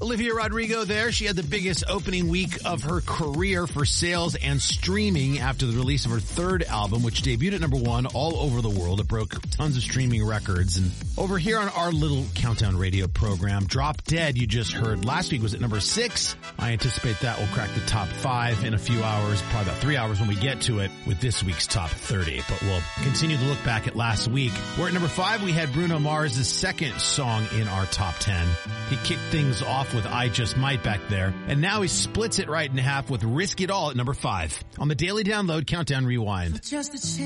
Olivia Rodrigo there. She had the biggest opening week of her career for sales and streaming after the release of her third album, which debuted at number 1 all over the world. It broke tons of streaming records. And over here on our little Countdown Radio program, Drop Dead, you just heard last week, was at number 6. I anticipate that will crack the top 5 in a few hours, probably about 3 hours when we get to it with this week's top 30. But we'll continue to look back at last week. We're at number 5. We had Bruno Mars' second song in our top 10. He kicked things off with I Just Might back there, and now he splits it right in half with Risk It All at number 5. On the Daily Download Countdown Rewind.